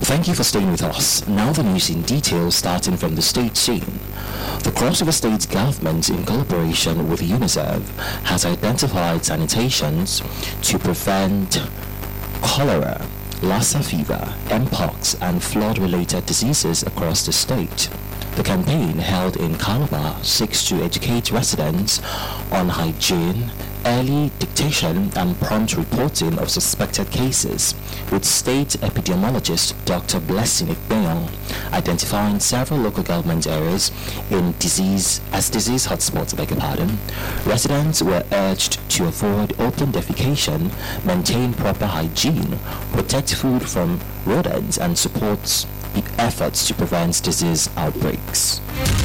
Thank you for staying with us. Now the news in detail, starting from the state scene. The Cross River State government, in collaboration with UNICEF, has identified sanitations to prevent cholera, Lassa fever, mpox, and flood-related diseases across the state. The campaign, held in Calabar, seeks to educate residents on hygiene, early detection, and prompt reporting of suspected cases, with state epidemiologist Dr. Blessing Ikpeyong identifying several local government areas in disease hotspots. Residents were urged to avoid open defecation, maintain proper hygiene, protect food from rodents, and support efforts to prevent disease outbreaks.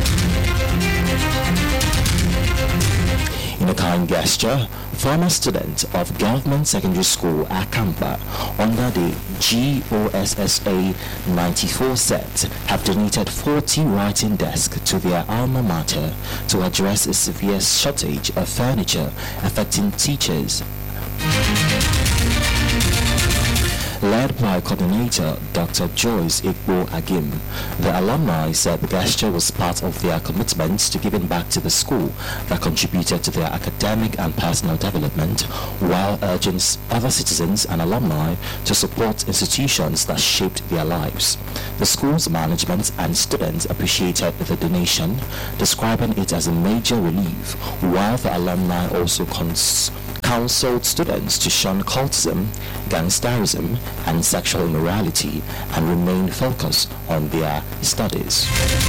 In a kind gesture, former students of Government Secondary School Akampa under the GOSSA 94 set have donated 40 writing desks to their alma mater to address a severe shortage of furniture affecting teachers. Led by coordinator Dr. Joyce Igbo Agim, the alumni said the gesture was part of their commitment to giving back to the school that contributed to their academic and personal development, while urging other citizens and alumni to support institutions that shaped their lives. The school's management and students appreciated the donation, describing it as a major relief, while the alumni also counseled students to shun cultism, gangsterism, and sexual immorality and remain focused on their studies.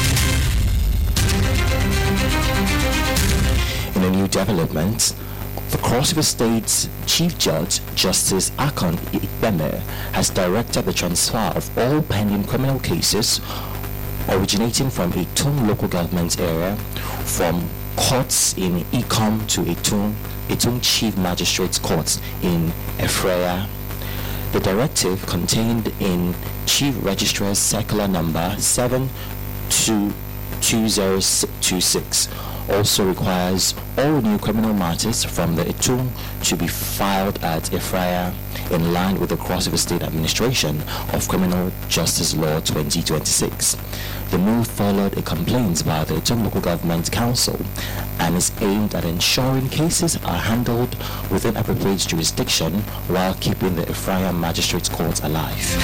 In a new development, the Cross River State's Chief Judge, Justice Akon Ikpeme, has directed the transfer of all pending criminal cases originating from Etung local government area from courts in Ikom to Etung Chief Magistrates Court in Ephraia. The directive, contained in Chief Registrar's Circular Number 722026, also requires all new criminal matters from the Etung to be filed at Ephraia, in line with the Cross River State Administration of Criminal Justice Law 2026. The move followed a complaint by the Etung Local Government Council and is aimed at ensuring cases are handled within appropriate jurisdiction while keeping the Ephraim Magistrates Court alive.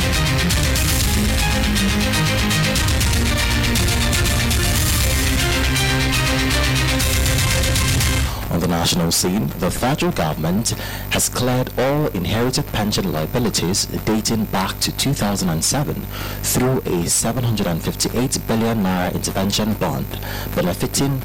On the national scene, the federal government has cleared all inherited pension liabilities dating back to 2007 through a 758 billion naira intervention bond benefiting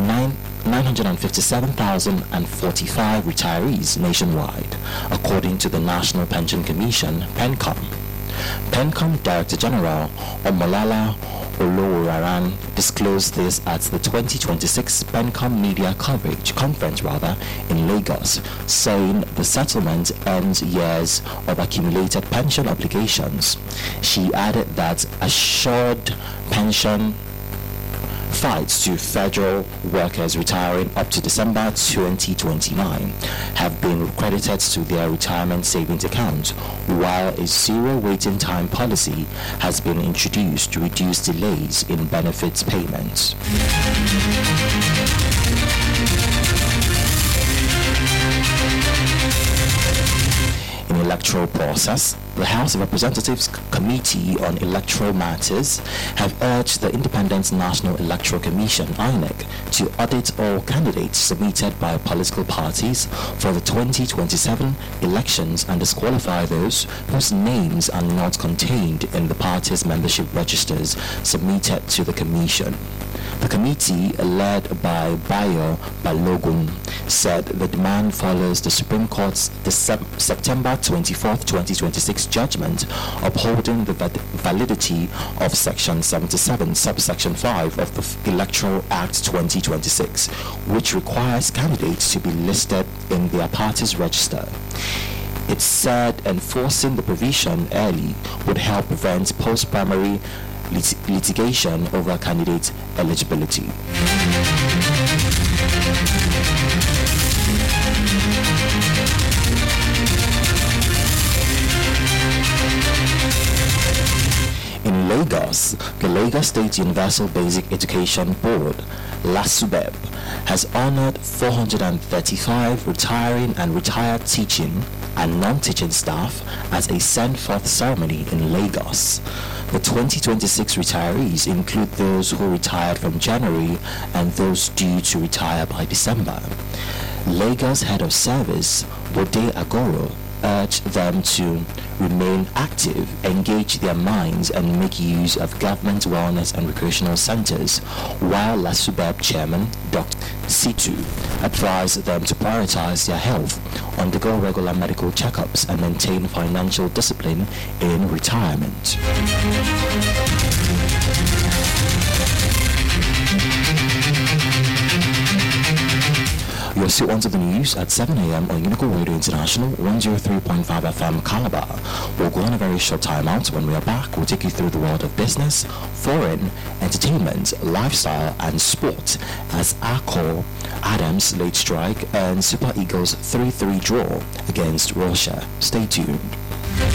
957,045 retirees nationwide, according to the National Pension Commission, PENCOM. PENCOM Director General Omolala Olowuraran disclosed this at the 2026 PENCOM Media Conference in Lagos, saying the settlement ends years of accumulated pension obligations. She added that assured pension fights to federal workers retiring up to December 2029 have been credited to their retirement savings account, while a zero waiting time policy has been introduced to reduce delays in benefits payments. In electoral process, the House of Representatives Committee on Electoral Matters have urged the Independent National Electoral Commission (INEC) to audit all candidates submitted by political parties for the 2027 elections and disqualify those whose names are not contained in the party's membership registers submitted to the Commission. The committee, led by Bayo Balogun, said the demand follows the Supreme Court's September 24, 2026 judgment upholding the validity of Section 77, subsection 5 of the Electoral Act 2026, which requires candidates to be listed in their party's register. It said enforcing the provision early would help prevent post-primary litigation over candidate eligibility. In Lagos, the Lagos State Universal Basic Education Board, LASUBEB, has honored 435 retiring and retired teaching and non-teaching staff as a send-forth ceremony in Lagos. The 2026 retirees include those who retired from January and those due to retire by December. Lagos Head of Service, Bode Agoro, urged them to remain active, engage their minds, and make use of government wellness and recreational centers, while LASUBEB Chairman Dr. Situ advised them to prioritize their health, undergo regular medical checkups, and maintain financial discipline in retirement. You're still onto the news at 7 a.m. on Unical Radio International 103.5 FM Calabar. We'll go on a very short time out. When we are back, we'll take you through the world of business, foreign, entertainment, lifestyle, and sport as Akol Adams' late strike and Super Eagles' 3-3 draw against Russia. Stay tuned.